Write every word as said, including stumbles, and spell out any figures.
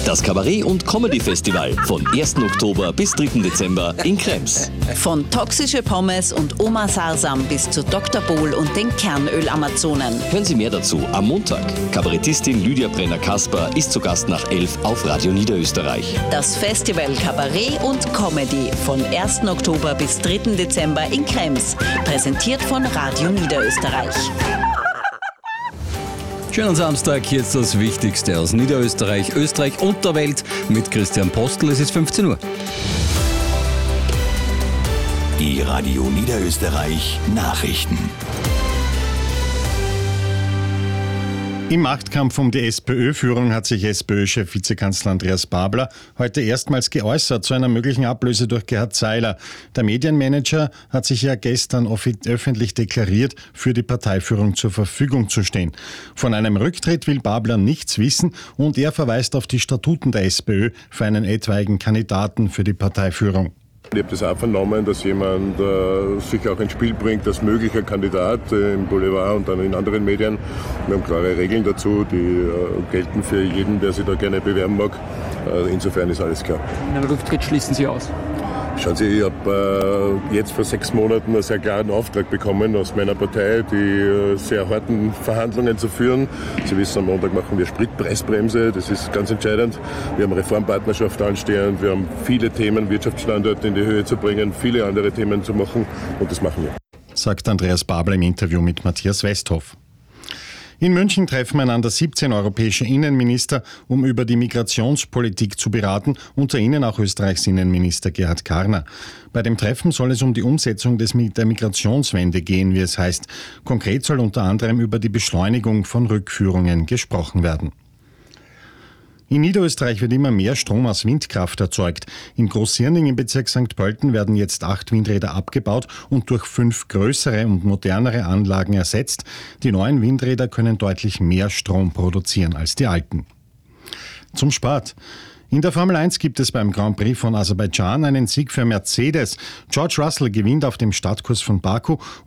Das Kabarett- und Comedy-Festival von ersten Oktober bis dritten Dezember in Krems. Von toxische Pommes und Oma Sarsam bis zu Doktor Bohl und den Kernöl-Amazonen. Hören Sie mehr dazu am Montag. Kabarettistin Lydia Brenner-Kasper ist zu Gast nach elf auf Radio Niederösterreich. Das Festival Kabarett und Comedy von ersten Oktober bis dritten Dezember in Krems. Präsentiert von Radio Niederösterreich. Schönen Samstag, jetzt das Wichtigste aus Niederösterreich, Österreich und der Welt mit Christian Postel. Es ist fünfzehn Uhr. Die Radio Niederösterreich Nachrichten. Im Machtkampf um die SPÖ-Führung hat sich SPÖ-Chef Vizekanzler Andreas Babler heute erstmals geäußert zu einer möglichen Ablöse durch Gerhard Seiler. Der Medienmanager hat sich ja gestern öffentlich deklariert, für die Parteiführung zur Verfügung zu stehen. Von einem Rücktritt will Babler nichts wissen und er verweist auf die Statuten der SPÖ für einen etwaigen Kandidaten für die Parteiführung. Ich habe das auch vernommen, dass jemand äh, sich auch ins Spiel bringt als möglicher Kandidat äh, im Boulevard und dann in anderen Medien. Wir haben klare Regeln dazu, die äh, gelten für jeden, der sich da gerne bewerben mag. Äh, insofern ist alles klar. Einen Rücktritt schließen Sie aus? Schauen Sie, ich habe äh, jetzt vor sechs Monaten einen sehr klaren Auftrag bekommen aus meiner Partei, die äh, sehr harten Verhandlungen zu führen. Sie wissen, am Montag machen wir Spritpreisbremse, das ist ganz entscheidend. Wir haben Reformpartnerschaft anstehend, wir haben viele Themen, Wirtschaftsstandorte in die Höhe zu bringen, viele andere Themen zu machen und das machen wir. Sagt Andreas Babler im Interview mit Matthias Westhoff. In München treffen einander siebzehn europäische Innenminister, um über die Migrationspolitik zu beraten, unter ihnen auch Österreichs Innenminister Gerhard Karner. Bei dem Treffen soll es um die Umsetzung des, der Migrationswende gehen, wie es heißt. Konkret soll unter anderem über die Beschleunigung von Rückführungen gesprochen werden. In Niederösterreich wird immer mehr Strom aus Windkraft erzeugt. In Großsirning im Bezirk Sankt Pölten werden jetzt acht Windräder abgebaut und durch fünf größere und modernere Anlagen ersetzt. Die neuen Windräder können deutlich mehr Strom produzieren als die alten. Zum Sport. In der Formel eins gibt es beim Grand Prix von Aserbaidschan einen Sieg für Mercedes. George Russell gewinnt auf dem Startkurs von Baku